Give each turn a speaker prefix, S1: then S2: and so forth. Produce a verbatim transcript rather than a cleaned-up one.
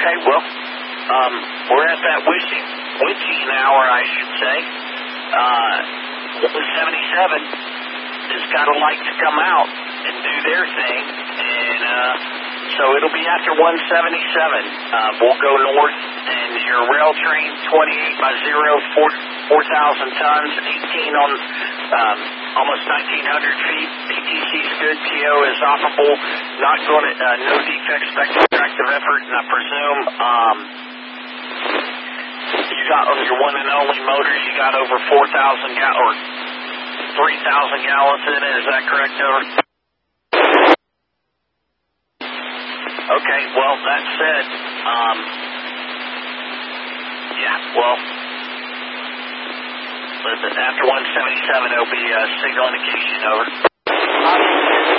S1: Okay, well, um, we're at that wishing, witching hour, I should say. Uh, one seventy-seven has got a light to come out and do their thing, and uh, so it'll be after one seventy-seven. Uh, we'll go north, and your rail train, twenty-eight by zero, four thousand tons, eighteen on um, almost nineteen hundred feet. A T C's good, T O is operable, not going to, uh, no defects, spectral effort, and I presume um, you got on your one and only motors, you got over four thousand gallons, or three thousand gallons in it, is that correct, over? Okay, well, that said, um, yeah, well, after one seventy-seven, it'll be uh, signal indication, over.